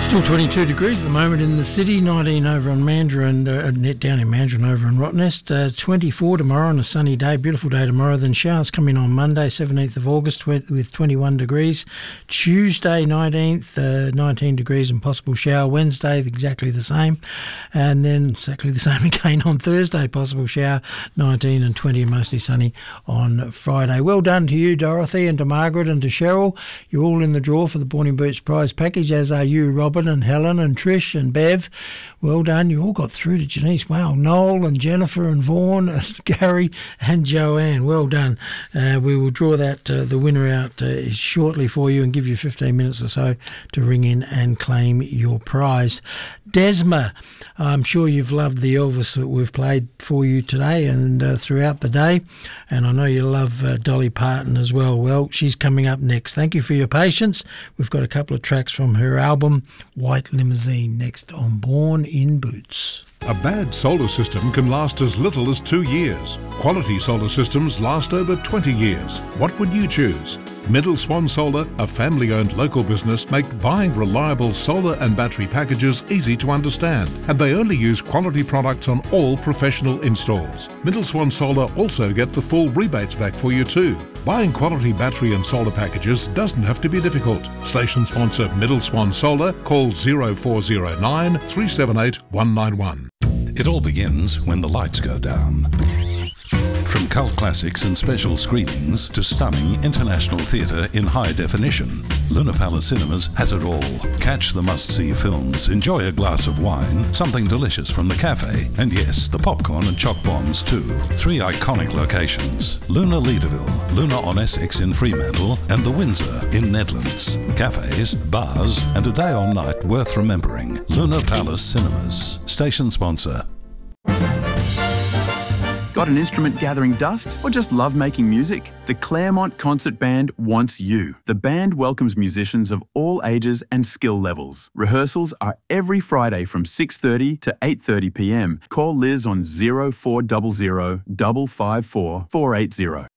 Still 22 degrees at the moment in the city, 19 over on Mandarin, down in Mandarin over in Rottnest, 24 tomorrow on a sunny day, beautiful day tomorrow. Then showers coming on Monday, 17th of August with 21 degrees. Tuesday, 19th, 19 degrees and possible shower. Wednesday, exactly the same. And then exactly the same again on Thursday, possible shower, 19 and 20 and mostly sunny on Friday. Well done to you, Dorothy, and to Margaret and to Cheryl. You're all in the draw for the Born in Boots prize package, as are you, Robin and Helen and Trish and Bev. Well done. You all got through to Janice. Wow. Noel and Jennifer and Vaughan and Gary and Joanne. Well done. We will draw the winner out shortly for you and give you 15 minutes or so to ring in and claim your prize. Desma, I'm sure you've loved the Elvis that we've played for you today and throughout the day. And I know you love Dolly Parton as well. Well, she's coming up next. Thank you for your patience. We've got a couple of tracks from her album, White Limousine, next on Born in Boots. A bad solar system can last as little as 2 years. Quality solar systems last over 20 years. What would you choose? Middle Swan Solar, a family-owned local business, make buying reliable solar and battery packages easy to understand, and they only use quality products on all professional installs. Middle Swan Solar also get the full rebates back for you too. Buying quality battery and solar packages doesn't have to be difficult. Station sponsor Middle Swan Solar, call 0409 378 191. It all begins when the lights go down. From cult classics and special screenings to stunning international theatre in high definition, Luna Palace Cinemas has it all. Catch the must-see films, enjoy a glass of wine, something delicious from the cafe, and yes, the popcorn and choc bombs too. 3 iconic locations: Luna Leederville, Luna on Essex in Fremantle, and the Windsor in Nedlands. Cafes, bars, and a day or night worth remembering. Luna Palace Cinemas. Station sponsor. Got an instrument gathering dust or just love making music? The Claremont Concert Band wants you. The band welcomes musicians of all ages and skill levels. Rehearsals are every Friday from 6:30 to 8:30 p.m. Call Liz on 0400 554 480.